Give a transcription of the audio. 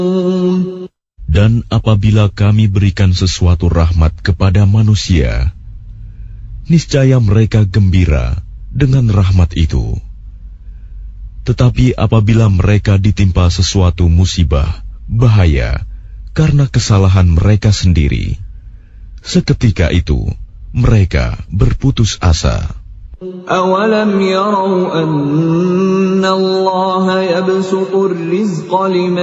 Dan apabila kami berikan sesuatu rahmat kepada manusia, niscaya mereka gembira dengan rahmat itu. Tetapi apabila mereka ditimpa sesuatu musibah, bahaya, karena kesalahan mereka sendiri, seketika itu mereka berputus asa. أَوَلَمْ يَرَوْا أَنَّ اللَّهَ يَبْسُطُ الرِّزْقَ لِمَن